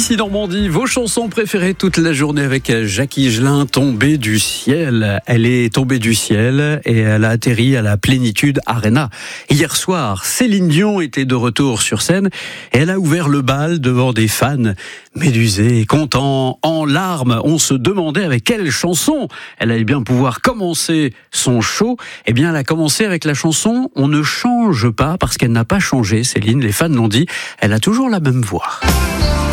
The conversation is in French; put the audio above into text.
Ici Normandie, vos chansons préférées toute la journée avec Jackie Higelin, Tombée du ciel. Elle est tombée du ciel et elle a atterri à la Plénitude Arena. Hier soir, Céline Dion était de retour sur scène et elle a ouvert le bal devant des fans médusés, contents, en larmes. On se demandait avec quelle chanson elle allait bien pouvoir commencer son show. Eh bien, elle a commencé avec la chanson « On ne change pas » parce qu'elle n'a pas changé, Céline. Les fans l'ont dit, elle a toujours la même voix.